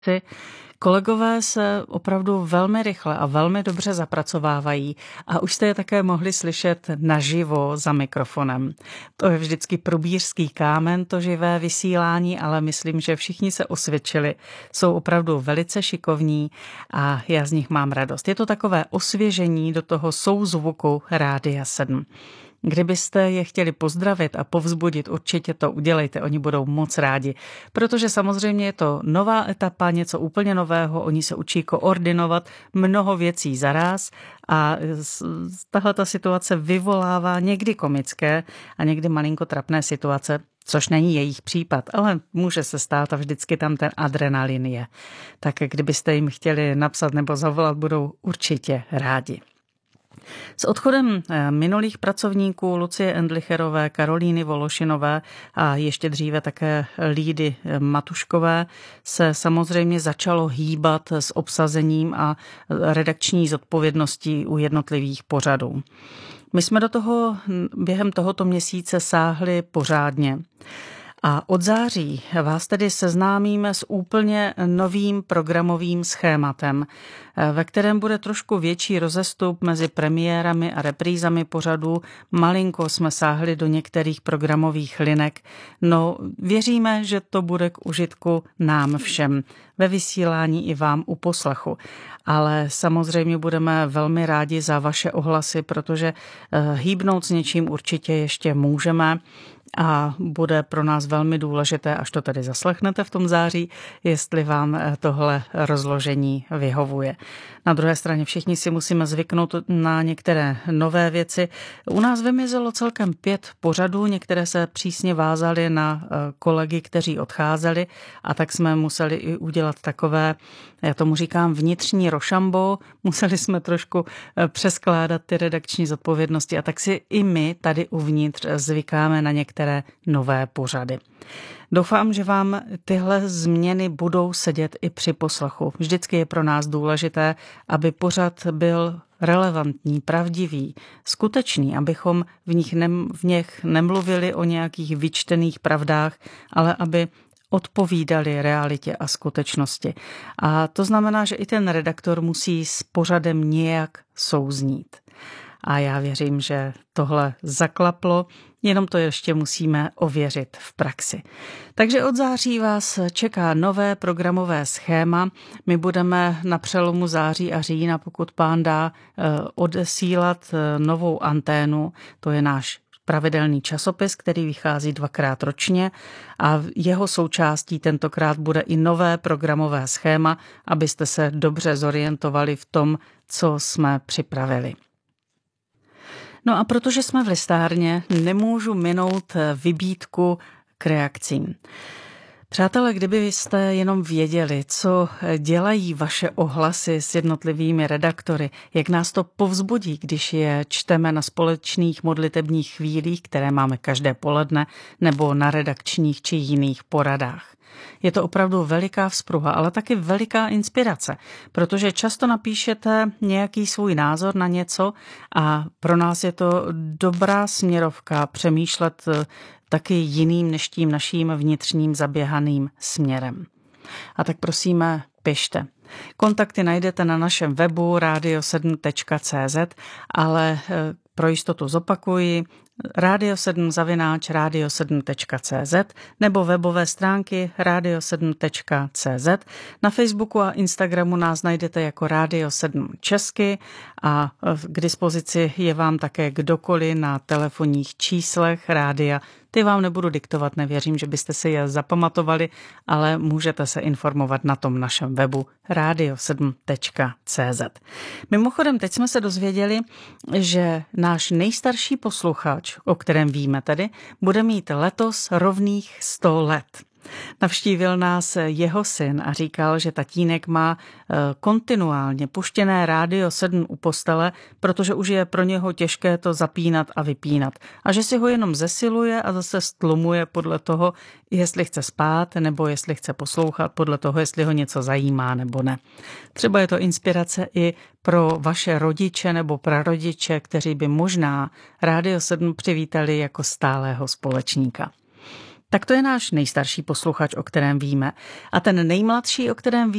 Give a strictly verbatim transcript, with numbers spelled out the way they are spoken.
Ty kolegové se opravdu velmi rychle a velmi dobře zapracovávají a už jste je také mohli slyšet naživo za mikrofonem. To je vždycky probířský kámen, to živé vysílání, ale myslím, že všichni se osvědčili. Jsou opravdu velice šikovní a já z nich mám radost. Je to takové osvěžení do toho souzvuku Rádia sedm. Kdybyste je chtěli pozdravit a povzbudit, určitě to udělejte, oni budou moc rádi, protože samozřejmě je to nová etapa, něco úplně nového, oni se učí koordinovat mnoho věcí zaráz a tahle ta situace vyvolává někdy komické a někdy malinko trapné situace, což není jejich případ, ale může se stát a vždycky tam ten adrenalin je. Tak kdybyste jim chtěli napsat nebo zavolat, budou určitě rádi. S odchodem minulých pracovníků Lucie Endlicherové, Karolíny Vološinové a ještě dříve také Lídy Matuškové se samozřejmě začalo hýbat s obsazením a redakční zodpovědností u jednotlivých pořadů. My jsme do toho během tohoto měsíce sáhli pořádně. A od září vás tedy seznámíme s úplně novým programovým schématem, ve kterém bude trošku větší rozestup mezi premiérami a reprízami pořadů. Malinko jsme sáhli do některých programových linek. No, věříme, že to bude k užitku nám všem, ve vysílání i vám u poslechu. Ale samozřejmě budeme velmi rádi za vaše ohlasy, protože hýbnout s něčím určitě ještě můžeme. A bude pro nás velmi důležité, až to tady zaslechnete v tom září, jestli vám tohle rozložení vyhovuje. Na druhé straně všichni si musíme zvyknout na některé nové věci. U nás vymizelo celkem pět pořadů, některé se přísně vázaly na kolegy, kteří odcházeli, a tak jsme museli i udělat takové, já tomu říkám, vnitřní rošambo. Museli jsme trošku přeskládat ty redakční zodpovědnosti a tak si i my tady uvnitř zvykáme na některé nové pořady. Doufám, že vám tyhle změny budou sedět i při poslechu. Vždycky je pro nás důležité, aby pořad byl relevantní, pravdivý, skutečný, abychom v nich, nem, v nich nemluvili o nějakých vyčtených pravdách, ale aby odpovídali realitě a skutečnosti. A to znamená, že i ten redaktor musí s pořadem nějak souznít. A já věřím, že tohle zaklaplo, jenom to ještě musíme ověřit v praxi. Takže od září vás čeká nové programové schéma. My budeme na přelomu září a října, pokud pán dá, odesílat novou anténu. To je náš pravidelný časopis, který vychází dvakrát ročně a jeho součástí tentokrát bude i nové programové schéma, abyste se dobře zorientovali v tom, co jsme připravili. No a protože jsme v listárně, nemůžu minout vybídku k reakcím. Přátelé, kdybyste jenom věděli, co dělají vaše ohlasy s jednotlivými redaktory, jak nás to povzbudí, když je čteme na společných modlitebních chvílích, které máme každé poledne, nebo na redakčních či jiných poradách. Je to opravdu veliká vzpruha, ale taky veliká inspirace, protože často napíšete nějaký svůj názor na něco a pro nás je to dobrá směrovka přemýšlet taky jiným než tím naším vnitřním zaběhaným směrem. A tak prosíme, pište. Kontakty najdete na našem webu radio sedm tečka cé zet, ale pro jistotu zopakuji radio sedm zavináč radio sedm tečka cé zet nebo webové stránky radio sedm tečka cé zet. Na Facebooku a Instagramu nás najdete jako Radio sedm Česky a k dispozici je vám také kdokoliv na telefonních číslech rádia. Ty vám nebudu diktovat, nevěřím, že byste si je zapamatovali, ale můžete se informovat na tom našem webu radio sedm tečka cé zet. Mimochodem, teď jsme se dozvěděli, že náš nejstarší posluchač, o kterém víme tedy, bude mít letos rovných sto let. Navštívil nás jeho syn a říkal, že tatínek má kontinuálně puštěné rádio sedm u postele, protože už je pro něho těžké to zapínat a vypínat. A že si ho jenom zesiluje a zase stlumuje podle toho, jestli chce spát nebo jestli chce poslouchat, podle toho, jestli ho něco zajímá nebo ne. Třeba je to inspirace i pro vaše rodiče nebo prarodiče, kteří by možná rádio sedm přivítali jako stálého společníka. Tak to je náš nejstarší posluchač, o kterém víme. A ten nejmladší, o kterém